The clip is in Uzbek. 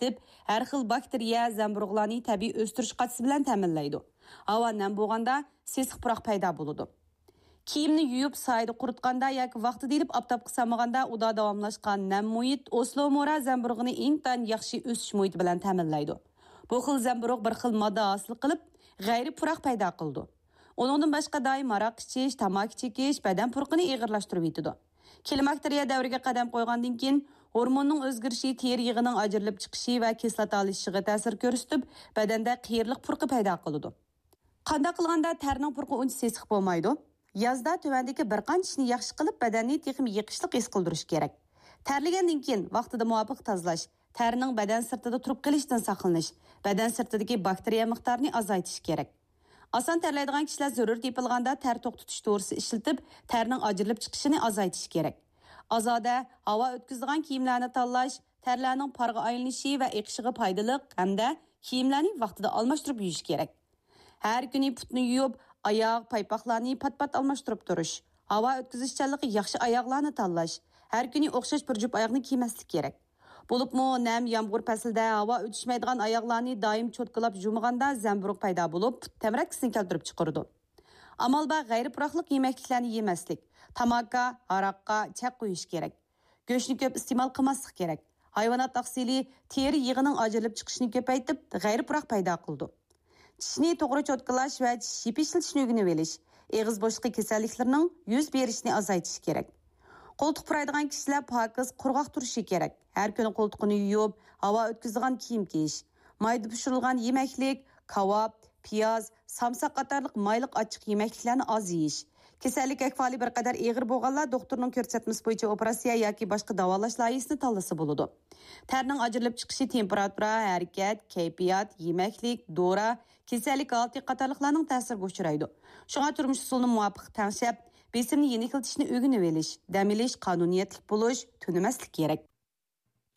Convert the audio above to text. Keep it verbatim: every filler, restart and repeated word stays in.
etib, har xil bakteriya, zamburug'larni tabiiy o'stirish qatisi bilan ta'minlaydi. Havo nam bo'lganda sesiq puroq paydo bo'ladi. Kiyimni yuyib, soyda quritganda yoki vaqtida ilib oftobga solmaganda uda davomlashgan nam muhit Oslomora zamburug'ini intan yaxshi o'sish muhiti bilan ta'minlaydi. Bu xil zamburug' bir xil modda hosil qilib, g'ayri puroq paydo qildi. Uningdan boshqa doim aroq ichish, tamaki chekish badan purqini ig'irlashtirib yetadi. Klimakteriya davriga qadam qo'ygandan keyin hormonning o'zgarishi teri yig'ining ajrilib chiqishi va kislota olishiga ta'sir ko'rsatib, badanda qiyirliq purqi paydo qiladi. Qanday qilganda terning purqi uncha sesiq bo'lmaydi? Yazda tuvandagi bir qancha ishni yaxshi qilib, badanni texim yiqishliq his qildirish kerak. Terlagandan keyin vaqtida muvofiq tozalash, terning badan sirtida turib qolishdan saqlanish, badan sirtidagi bakteriya miqdorini azaytish kerak. Asan terlaydigan kishilar zarur tepilganda ter to'xtatish to'g'risi ishlatib, terning ajrilib chiqishini azaytish kerak. Azoda havo o'tkazadigan kiyimlarni tanlash, terlarning parga aylanishi va eqishiga foydali hamda kiyimlarni vaqtida almashtirib yuyish kerak. Har kuni putni yuvib, oyoq, paypoqlarni pat-pat almashtirib turish. Havo o'tkazishchanligi yaxshi oyoqlarni tanlash. Har kuni o'xshash bir jup oyoqni kiymaslik kerak. Bo'libmi nam yomg'ir faslida havo o'tishmaydigan oyoqlarni doim cho'tkalab yumaganda zamburug' paydo bo'lib, tamrakkisini keltirib chiqaradi. Amalda g'ayri puroqliq yemakliklarni yemaslik, tamaka, aroqqa chaq qo'yish kerak. Go'shtni ko'p iste'mol qilmaslik kerak. Hayvonot taqsili teri yig'ining ajrilib chiqishini ko'paytib, g'ayri puroq paydo qildi. Tishni to'g'ri cho'tkalash va tish yipishlatishni o'rganib olish, eg'iz bo'shliqi kasalliklarining yuz berishini azaytish kerak. Qo'ltiq puraydigan kishilar pokiz, qurg'oq turishi kerak. Har kuni qo'ltiqni yuvib, havo o'tkazadigan kiyim kiyish, mayda pishirilgan yemaklik, kavob, piyoz, samsaq qatorliq mayliq ochiq yemakliklarni oz yeyish. Kasallik ahvoli bir qadar og'ir bo'lganlar doktorning ko'rsatmasi bo'yicha operatsiya yoki boshqa davolash loyihasini tanlasa bo'ladi. Terning ajrilib chiqishi temperatura, harakat, kayfiyat, yemaklik, dora, kasallik holati qatorliqlarning ta'siriga uchraydi. Shunga turmush usulini muvofiq tanshab, besimni yeniqiltishni o'rganib olish, dam olish, qonuniyatlik bo'lish, tunimaslik kerak.